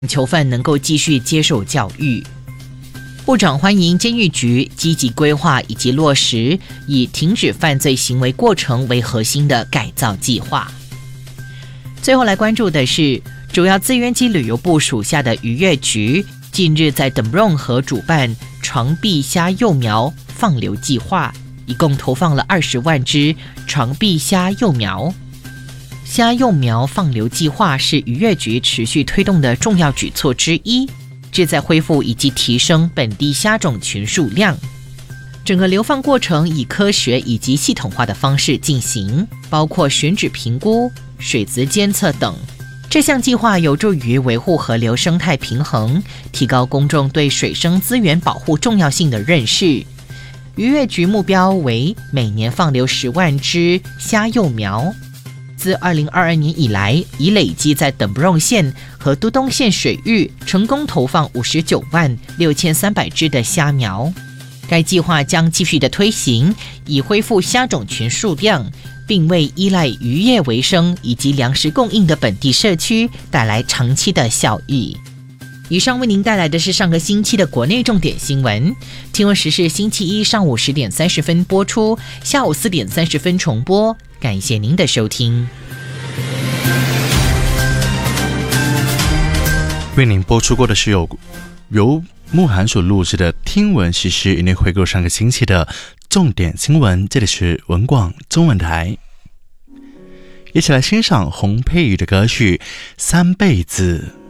囚犯能够继续接受教育。部长欢迎监狱局积极规划以及落实以停止犯罪行为过程为核心的改造计划。最后来关注的是，主要资源及旅游部属下的渔业局近日在等荣河主办长臂虾幼苗放流计划，一共投放了20万只长臂虾幼苗。虾幼苗放流计划是渔业局持续推动的重要举措之一，旨在恢复以及提升本地虾种群数量。整个流放过程以科学以及系统化的方式进行，包括选址评估、水质监测等。这项计划有助于维护河流生态平衡，提高公众对水生资源保护重要性的认识。渔业局目标为每年放流10万只虾幼苗。自2022年以来，已累计在等荣县和都东县水域成功投放59万6300只的虾苗。该计划将继续的推行，以恢复虾种群数量，并为依赖渔业为生以及粮食供应的本地社区带来长期的效益。以上为您带来的是上个星期的国内重点新闻。听闻时事星期一上午10点30分播出，下午4点30分重播。感谢您的收听。 为您播出过的是由慕寒所录制的听闻时事，与您回顾上个星期的重点新闻。这里是文广中文台，一起来欣赏洪佩瑜的歌曲《三辈子》。